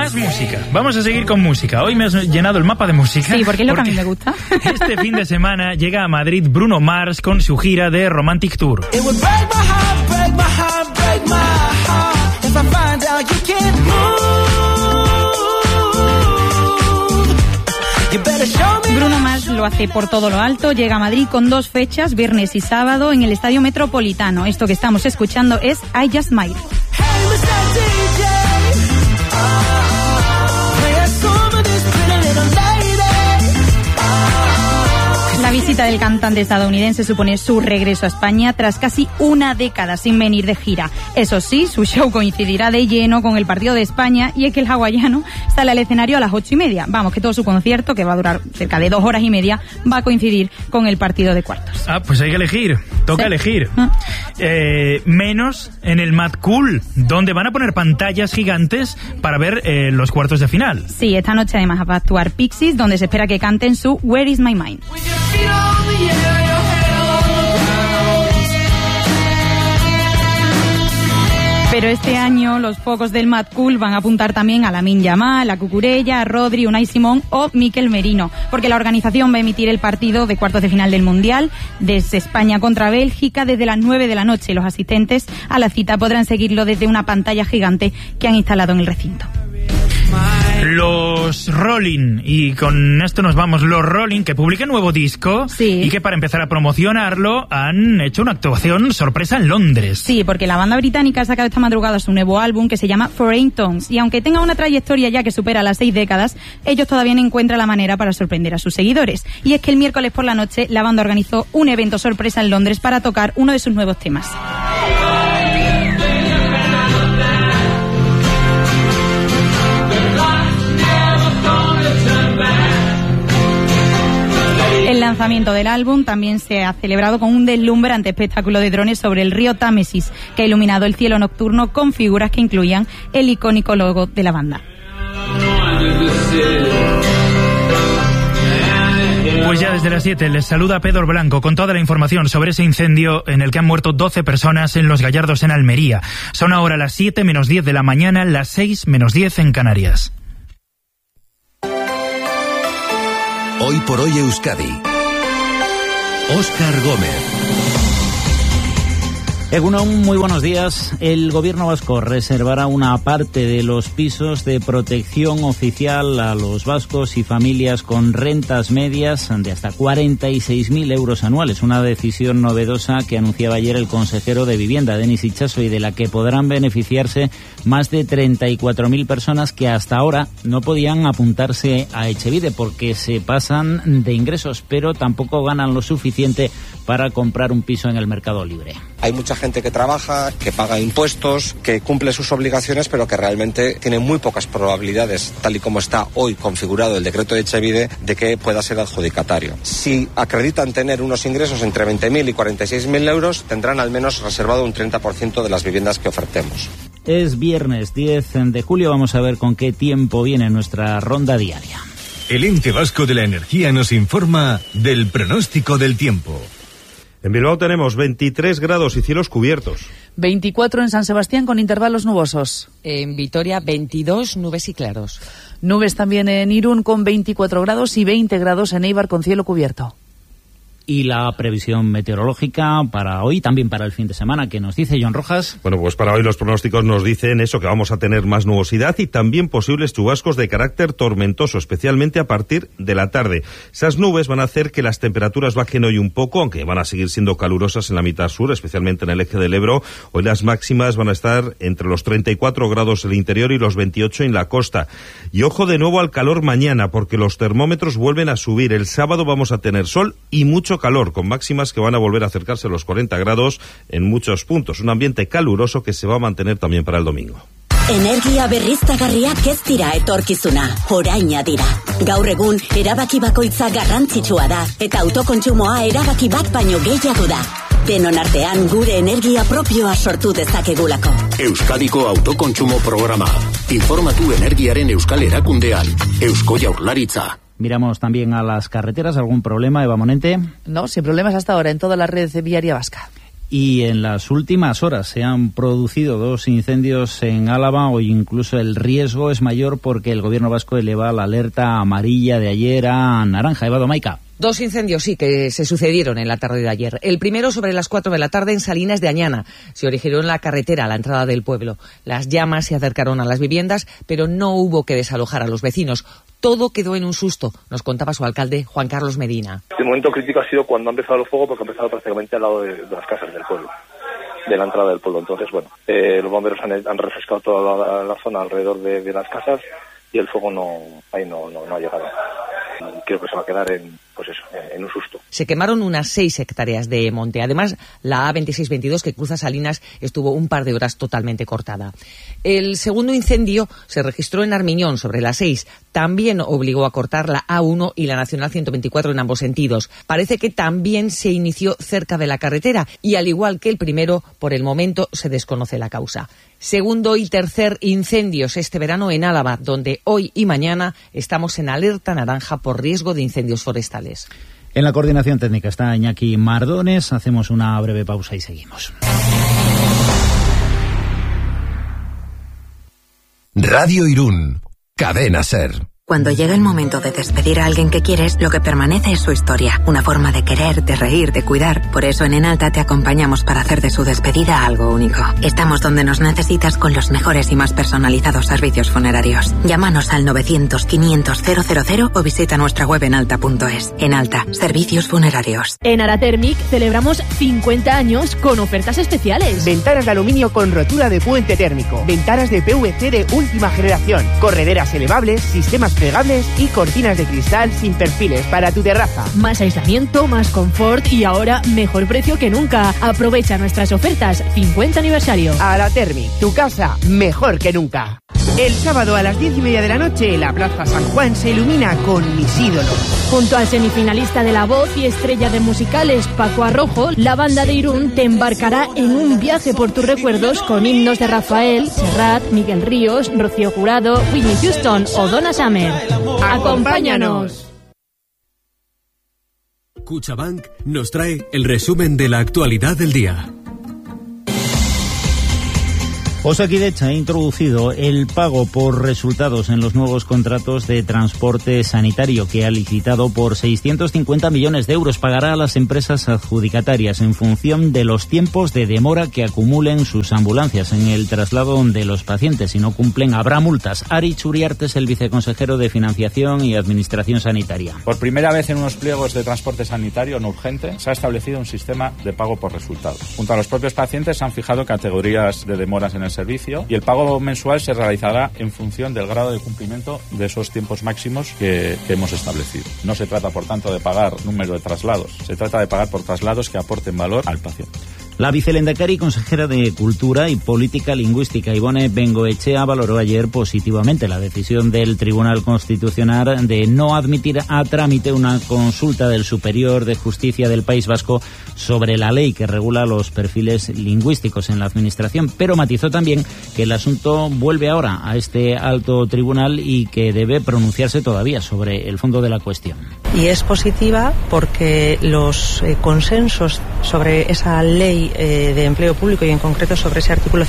Más música. Vamos a seguir con música. Hoy me has llenado el mapa de música. Sí, porque es lo que a mí me gusta. Este fin de semana llega a Madrid Bruno Mars con su gira de Romantic Tour. Bruno Mars lo hace por todo lo alto, llega a Madrid con 2 fechas, viernes y sábado, en el Estadio Metropolitano. Esto que estamos escuchando es I Just Might. La visita del cantante estadounidense supone su regreso a España tras casi una década sin venir de gira. Eso sí, su show coincidirá de lleno con el partido de España, y es que el hawaiano sale al escenario a las 8:30. Vamos, que todo su concierto, que va a durar cerca de 2 horas y media, va a coincidir con el partido de cuartos. Ah, pues hay que elegir, toca elegir. Menos en el Mad Cool, donde van a poner pantallas gigantes para ver los cuartos de final. Sí, esta noche además va a actuar Pixies, donde se espera que canten su Where Is My Mind. Pero este año los focos del Mad Cool van a apuntar también a Lamine Yamal, a Cucurella, a Rodri, Unai Simón o Mikel Merino, porque la organización va a emitir el partido de cuartos de final del Mundial desde España contra Bélgica desde las 9 de la noche. Los asistentes a la cita podrán seguirlo desde una pantalla gigante que han instalado en el recinto. Los Rolling, y con esto nos vamos, los Rolling, que publican nuevo disco, sí, y que para empezar a promocionarlo han hecho una actuación sorpresa en Londres. Sí, porque la banda británica ha sacado esta madrugada su nuevo álbum que se llama Foreign Tongues, y aunque tenga una trayectoria ya que supera las 6 décadas, ellos todavía no encuentran la manera para sorprender a sus seguidores. Y es que el miércoles por la noche la banda organizó un evento sorpresa en Londres para tocar uno de sus nuevos temas. El lanzamiento del álbum también se ha celebrado con un deslumbrante espectáculo de drones sobre el río Támesis, que ha iluminado el cielo nocturno con figuras que incluían el icónico logo de la banda. Pues ya desde las 7 les saluda Pedro Blanco con toda la información sobre ese incendio en el que han muerto 12 personas en Los Gallardos, en Almería. Son ahora las 7 menos 10 de la mañana, las 6 menos 10 en Canarias. Hoy por hoy Euskadi. Óscar Gómez. Egunon, muy buenos días. El gobierno vasco reservará una parte de los pisos de protección oficial a los vascos y familias con rentas medias de hasta 46.000 euros anuales. Una decisión novedosa que anunciaba ayer el consejero de Vivienda, Denis Itxaso, y de la que podrán beneficiarse más de 34.000 personas que hasta ahora no podían apuntarse a Etxebide porque se pasan de ingresos, pero tampoco ganan lo suficiente para comprar un piso en el mercado libre. Hay mucha gente que trabaja, que paga impuestos, que cumple sus obligaciones, pero que realmente tiene muy pocas probabilidades, tal y como está hoy configurado el decreto de Etxebide, de que pueda ser adjudicatario. Si acreditan tener unos ingresos entre 20.000 y 46.000 euros, tendrán al menos reservado un 30% de las viviendas que ofertemos. Es viernes 10 de julio, vamos a ver con qué tiempo viene nuestra ronda diaria. El Ente Vasco de la Energía nos informa del pronóstico del tiempo. En Bilbao tenemos 23 grados y cielos cubiertos. 24 en San Sebastián con intervalos nubosos. En Vitoria 22, nubes y claros. Nubes también en Irún con 24 grados y 20 grados en Eibar con cielo cubierto. Y la previsión meteorológica para hoy, también para el fin de semana, ¿qué nos dice John Rojas? Bueno, pues para hoy los pronósticos nos dicen eso, que vamos a tener más nubosidad y también posibles chubascos de carácter tormentoso, especialmente a partir de la tarde. Esas nubes van a hacer que las temperaturas bajen hoy un poco, aunque van a seguir siendo calurosas en la mitad sur, especialmente en el eje del Ebro. Hoy las máximas van a estar entre los 34 grados en el interior y los 28 en la costa. Y ojo de nuevo al calor mañana, porque los termómetros vuelven a subir. El sábado vamos a tener sol y mucho calor, con máximas que van a volver a acercarse a los 40 grados en muchos puntos. Un ambiente caluroso que se va a mantener también para el domingo. Energia berriztagarriak ez dira etorkizuna, oraina dira. Gaur egun, erabaki bakoitza garrantzitsua da, eta autokontsumoa erabaki bat baino gehiago da. Denon artean gure energia propioa sortu dezakegulako. Euskadiko autokontsumo programa. Informatu energiaren euskal erakundean. Eusko Jaurlaritza. Miramos también a las carreteras. ¿Algún problema, Eva Monente? No, sin problemas hasta ahora en toda la red viaria vasca. Y en las últimas horas se han producido 2 incendios en Álava, o incluso el riesgo es mayor porque el gobierno vasco eleva la alerta amarilla de ayer a naranja. Eva Domaica. 2 incendios, sí, que se sucedieron en la tarde de ayer. El primero sobre las 4 de la tarde en Salinas de Añana. Se originó en la carretera a la entrada del pueblo. Las llamas se acercaron a las viviendas, pero no hubo que desalojar a los vecinos. Todo quedó en un susto, nos contaba su alcalde, Juan Carlos Medina. El momento crítico ha sido cuando ha empezado el fuego, porque ha empezado prácticamente al lado de las casas del pueblo, de la entrada del pueblo. Entonces, bueno, los bomberos han refrescado toda la zona alrededor de las casas y el fuego no ha llegado. Creo que se va a quedar en un susto. Se quemaron unas 6 hectáreas de monte. Además, la A2622 que cruza Salinas estuvo un par de horas totalmente cortada. El segundo incendio se registró en Armiñón sobre las 6. También obligó a cortar la A1 y la Nacional 124 en ambos sentidos. Parece que también se inició cerca de la carretera y, al igual que el primero, por el momento se desconoce la causa. Segundo y tercer incendios este verano en Álava, donde hoy y mañana estamos en alerta naranja por riesgo de incendios forestales. En la coordinación técnica está Iñaki Mardones. Hacemos una breve pausa y seguimos. Radio Irún, Cadena SER. Cuando llega el momento de despedir a alguien que quieres, lo que permanece es su historia, una forma de querer, de reír, de cuidar. Por eso en Enalta te acompañamos para hacer de su despedida algo único. Estamos donde nos necesitas con los mejores y más personalizados servicios funerarios. Llámanos al 900-500-000 o visita nuestra web enalta.es. Enalta, servicios funerarios. En Aratermic celebramos 50 años con ofertas especiales. Ventanas de aluminio con rotura de puente térmico, ventanas de PVC de última generación, correderas elevables, sistemas plegables y cortinas de cristal sin perfiles para tu terraza. Más aislamiento, más confort y ahora mejor precio que nunca. Aprovecha nuestras ofertas 50 aniversario. Aratermic, tu casa mejor que nunca. El sábado a las 10:30 de la noche, la Plaza San Juan se ilumina con Mis ídolos. Junto al semifinalista de La Voz y estrella de musicales Paco Arrojo, la banda de Irún te embarcará en un viaje por tus recuerdos con himnos de Rafael, Serrat, Miguel Ríos, Rocío Jurado, Whitney Houston o Donna Summer. ¡Acompáñanos! Cuchabank nos trae el resumen de la actualidad del día. Osakidetza ha introducido el pago por resultados en los nuevos contratos de transporte sanitario que ha licitado por 650 millones de euros. Pagará a las empresas adjudicatarias en función de los tiempos de demora que acumulen sus ambulancias en el traslado de los pacientes. Si no cumplen, habrá multas. Ari Churiarte es el viceconsejero de Financiación y Administración Sanitaria. Por primera vez en unos pliegos de transporte sanitario no urgente se ha establecido un sistema de pago por resultados. Junto a los propios pacientes se han fijado categorías de demoras en el servicio y el pago mensual se realizará en función del grado de cumplimiento de esos tiempos máximos que hemos establecido. No se trata, por tanto, de pagar número de traslados, se trata de pagar por traslados que aporten valor al paciente. La vicelendakari y consejera de Cultura y Política Lingüística, Ivone Bengoechea, valoró ayer positivamente la decisión del Tribunal Constitucional de no admitir a trámite una consulta del Superior de Justicia del País Vasco sobre la ley que regula los perfiles lingüísticos en la Administración, pero matizó también que el asunto vuelve ahora a este alto tribunal y que debe pronunciarse todavía sobre el fondo de la cuestión. Y es positiva porque los consensos sobre esa ley de empleo público y en concreto sobre ese artículo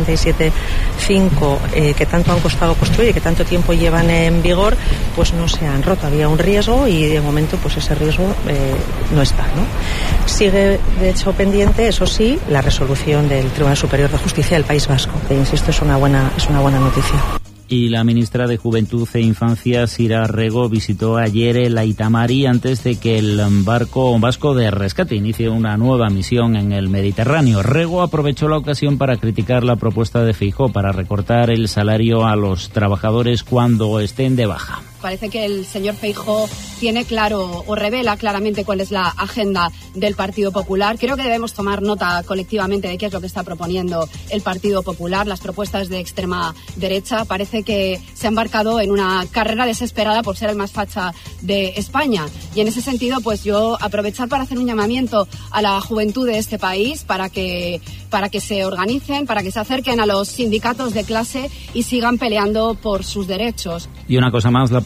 187.5 que tanto han costado construir y que tanto tiempo llevan en vigor, pues no se han roto. Había un riesgo y de momento pues ese riesgo no está, ¿no? Sigue de hecho pendiente, eso sí, la resolución del Tribunal Superior de Justicia del País Vasco. Insisto, es una buena noticia. Y la ministra de Juventud e Infancia, Sira Rego, visitó ayer el Aitamari antes de que el barco vasco de rescate inicie una nueva misión en el Mediterráneo. Rego aprovechó la ocasión para criticar la propuesta de Feijóo para recortar el salario a los trabajadores cuando estén de baja. Parece que el señor Feijóo tiene claro o revela claramente cuál es la agenda del Partido Popular. Creo que debemos tomar nota colectivamente de qué es lo que está proponiendo el Partido Popular. Las propuestas de extrema derecha parece que se ha embarcado en una carrera desesperada por ser el más facha de España. Y en ese sentido, pues yo aprovechar para hacer un llamamiento a la juventud de este país para que se organicen, para que se acerquen a los sindicatos de clase y sigan peleando por sus derechos. Y una cosa más, la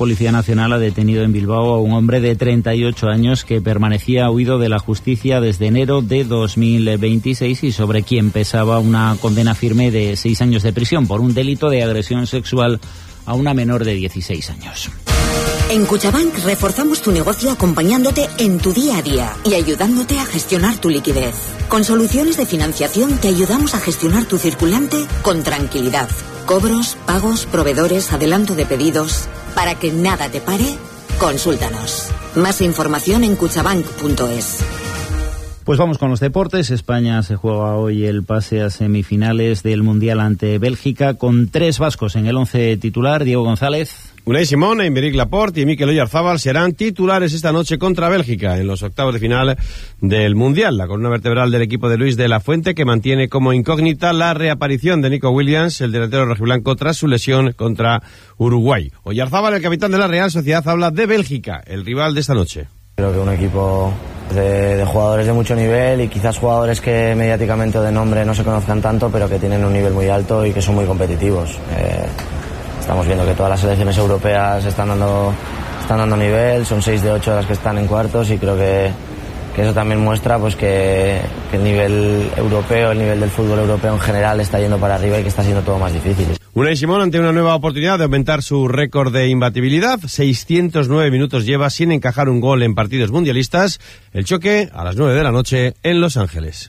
Policía Nacional ha detenido en Bilbao a un hombre de 38 años que permanecía huido de la justicia desde enero de 2026 y sobre quien pesaba una condena firme de 6 años de prisión por un delito de agresión sexual a una menor de 16 años. En Cuchabank reforzamos tu negocio acompañándote en tu día a día y ayudándote a gestionar tu liquidez. Con soluciones de financiación te ayudamos a gestionar tu circulante con tranquilidad. Cobros, pagos, proveedores, adelanto de pedidos. Para que nada te pare, consúltanos. Más información en cuchabank.es. Pues vamos con los deportes. España se juega hoy el pase a semifinales del Mundial ante Bélgica con 3 vascos en el 11 titular. Diego González. Unai Simón, Aymeric Laporte y Mikel Oyarzabal serán titulares esta noche contra Bélgica en los octavos de final del Mundial. La columna vertebral del equipo de Luis de la Fuente, que mantiene como incógnita la reaparición de Nico Williams, el delantero rojiblanco, tras su lesión contra Uruguay. Oyarzabal, el capitán de la Real Sociedad, habla de Bélgica, el rival de esta noche. Creo que un equipo de jugadores de mucho nivel y quizás jugadores que mediáticamente o de nombre no se conozcan tanto, pero que tienen un nivel muy alto y que son muy competitivos. Estamos viendo que todas las selecciones europeas están dando nivel, son 6 de 8 de las que están en cuartos y creo que eso también muestra pues que el nivel europeo, el nivel del fútbol europeo en general está yendo para arriba y que está siendo todo más difícil. Unai Simón ante una nueva oportunidad de aumentar su récord de imbatibilidad. 609 minutos lleva sin encajar un gol en partidos mundialistas. El choque a las 9 de la noche en Los Ángeles.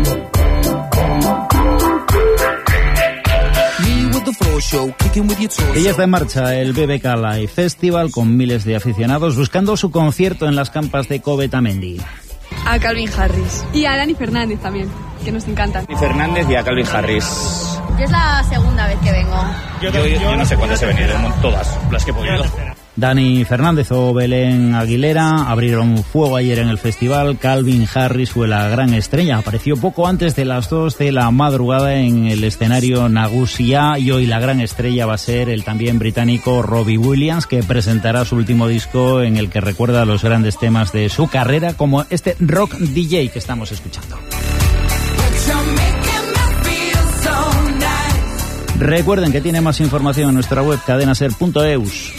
Y ya está en marcha el BBK Live Festival con miles de aficionados buscando su concierto en las campas de Covetamendi. A Calvin Harris y a Dani Fernández también, que nos encantan. Dani Fernández y a Calvin Harris. Yo es la segunda vez que vengo. Yo no sé cuántas he venido, todas las que he podido. Dani Fernández o Belén Aguilera abrieron fuego ayer en el festival. Calvin Harris fue la gran estrella. Apareció poco antes de las 2 de la madrugada en el escenario Nagusia y hoy la gran estrella va a ser el también británico Robbie Williams, que presentará su último disco en el que recuerda los grandes temas de su carrera, como este Rock DJ que estamos escuchando. Recuerden que tiene más información en nuestra web cadenaser.eus.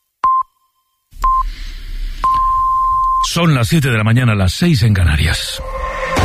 Son las 7 de la mañana, las 6 en Canarias.